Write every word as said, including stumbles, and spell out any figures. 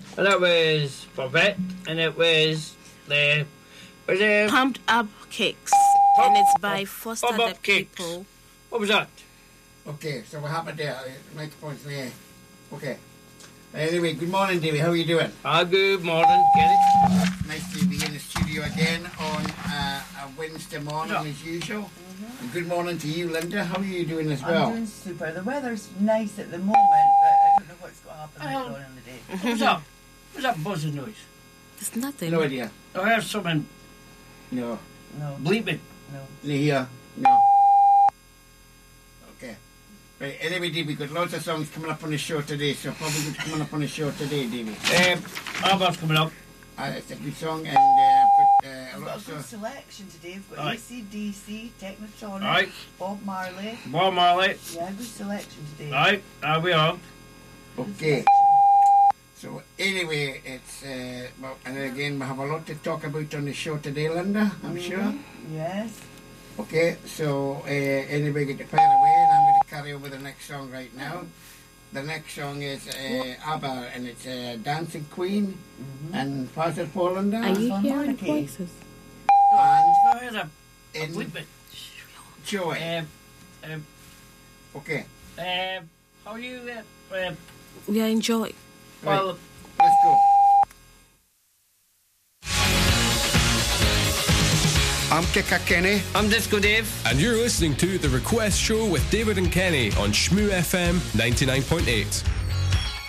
And that was Bobette, and it was the was it Pumped Up Kicks, Pump, and it's by Foster Pump the Up Kicks. People. What was that? Okay, so what happened there? The microphone's there. Okay. Anyway, good morning, Davey. How are you doing? Ah, good morning, get it? Nice to be in the studio again on uh, a Wednesday morning Yeah. as usual. Mm-hmm. And good morning to you, Linda. How are you doing as I'm well? doing super. The weather's nice at the moment, but I don't know what's going to happen Well, later on in the day. What was that? What was that buzzing noise? It's nothing. No idea. I heard someone No. No, bleeping. no. No here. No. Okay. Right, anyway, Davey, we've got lots of songs coming up on the show today, so probably what's coming up on the show today, Davey? Um, Albert's coming up. Uh, it's a good song, and uh, but, uh, I've got lots a good of... selection today. I've got Aye. A C D C, Technotronic, Aye. Bob Marley. Bob Marley. Yeah, good selection today. Right, there we are. Good Okay. selection. So anyway, it's uh, well, and again we have a lot to talk about on the show today, Linda. I'm Mhm. sure. Yes. Okay, so uh, anyway, get the fire away, and I'm going to carry over the next song right now. The next song is uh, ABBA, and it's uh, Dancing Queen, Mm-hmm. and pass it for Linda. Are you From hearing Monarchy. voices? And I heard a, a in bleeping. Joy. Um, um, Okay, um, how are you? Uh, um, We are enjoying. well, let's go. I'm Kika Kenny. I'm Disco Dave. And you're listening to The Request Show with David and Kenny on Shmoo F M ninety-nine point eight.